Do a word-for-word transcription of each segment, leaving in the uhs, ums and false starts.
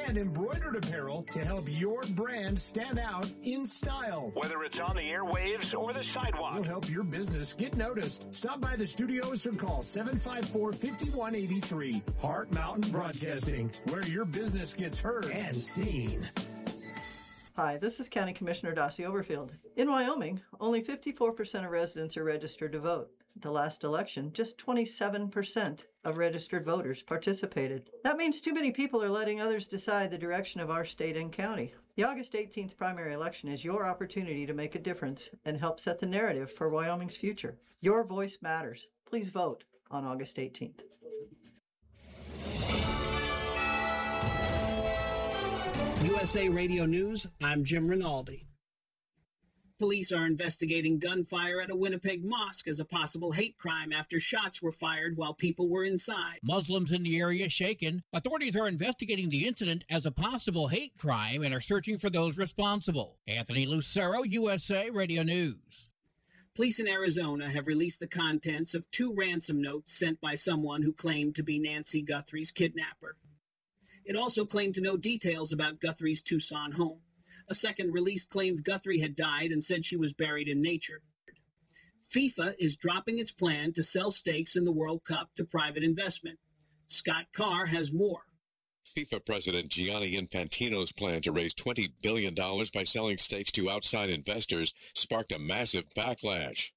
and embroidered apparel to help your brand stand out in style. Whether it's on the airwaves or the sidewalk, we'll help your business get noticed. Stop by the studios or call seven five four, five one eight three. Heart Mountain Broadcasting, where your business gets heard and seen. Hi, this is County Commissioner Darcy Overfield. In Wyoming, only fifty-four percent of residents are registered to vote. At the last election, just twenty-seven percent of registered voters participated. That means too many people are letting others decide the direction of our state and county. The August eighteenth primary election is your opportunity to make a difference and help set the narrative for Wyoming's future. Your voice matters. Please vote on August eighteenth. U S A Radio News, I'm Jim Rinaldi. Police are investigating gunfire at a Winnipeg mosque as a possible hate crime after shots were fired while people were inside. Muslims in the area shaken. Authorities are investigating the incident as a possible hate crime and are searching for those responsible. Anthony Lucero, U S A Radio News. Police in Arizona have released the contents of two ransom notes sent by someone who claimed to be Nancy Guthrie's kidnapper. It also claimed to know details about Guthrie's Tucson home. A second release claimed Guthrie had died and said she was buried in nature. FIFA is dropping its plan to sell stakes in the World Cup to private investment. Scott Carr has more. FIFA President Gianni Infantino's plan to raise twenty billion dollars by selling stakes to outside investors sparked a massive backlash.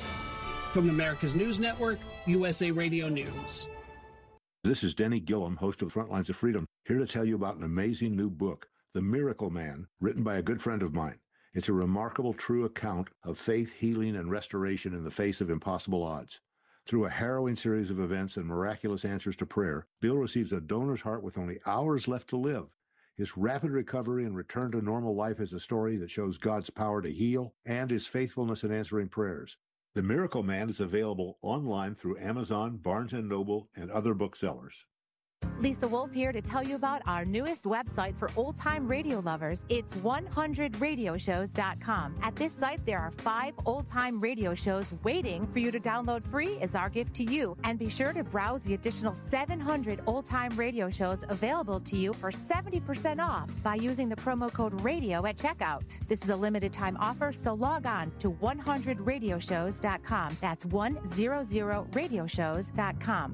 From America's News Network, U S A Radio News. This is Denny Gillum, host of Frontlines of Freedom, here to tell you about an amazing new book, The Miracle Man, written by a good friend of mine. It's a remarkable, true account of faith, healing, and restoration in the face of impossible odds. Through a harrowing series of events and miraculous answers to prayer, Bill receives a donor's heart with only hours left to live. His rapid recovery and return to normal life is a story that shows God's power to heal and his faithfulness in answering prayers. The Miracle Man is available online through Amazon, Barnes and Noble, and other booksellers. Lisa Wolf here to tell you about our newest website for old-time radio lovers. It's one hundred radio shows dot com. At this site, there are five old-time radio shows waiting for you to download free as our gift to you. And be sure to browse the additional seven hundred old-time radio shows available to you for seventy percent off by using the promo code RADIO at checkout. This is a limited-time offer, so log on to one hundred radio shows dot com. That's one hundred radio shows dot com.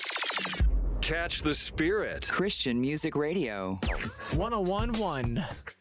Catch the spirit. Christian Music Radio. one oh one point one.